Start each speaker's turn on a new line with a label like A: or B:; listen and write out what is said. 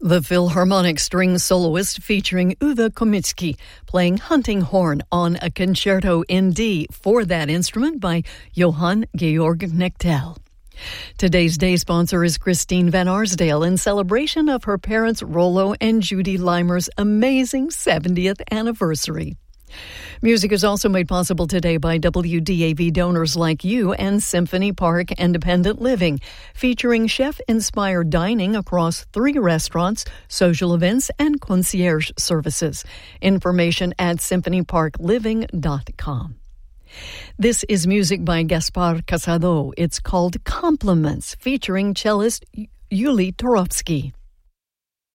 A: The Philharmonic String Soloist featuring Uwe Komitsky playing hunting horn on a concerto in D for that instrument by Johann Georg Knechtel. Today's day sponsor is Christine Van Arsdale in celebration of her parents Rollo and Judy Limer's amazing 70th anniversary. Music is also made possible today by WDAV donors like you and Symphony Park Independent Living, featuring chef-inspired dining across 3 restaurants, social events, and concierge services. Information at symphonyparkliving.com. This is music by Gaspar Casado. It's called Compliments, featuring cellist Yuli Torovsky.